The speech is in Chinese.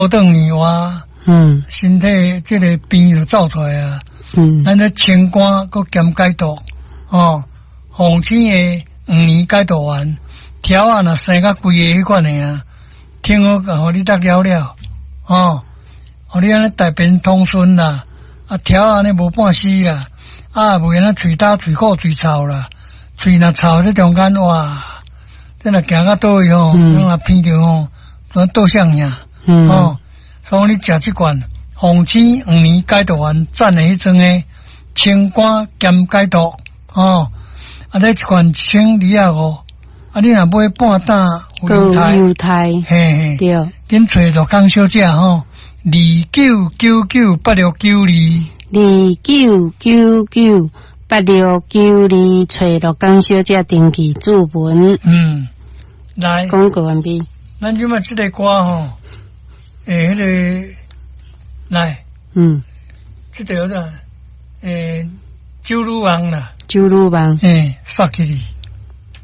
等于话，身体这个病就走出来啊。咱咧清肝佮兼解毒，红青的5年解毒丸，条啊若生甲规个迄款的啊，听好甲互你得了了，互你安尼大便通顺啦，啊条安尼无半死啦，啊袂安尼喙焦、喙苦、喙臭啦，喙若臭这中间哇，这若行到倒位咱若偏着咱倒向呀，所以你食这罐红青5年解毒丸，赞的迄种诶清肝兼解毒，啊，这一罐1225，你若买半担有犹太， 嘿， 对， 紧找罗江小姐 299982，29998692，找罗江小姐登记注文。 来， 广告完毕。 咱即摆这个歌迄个来，这个酒女王啦， 酒女王， 刷起哩。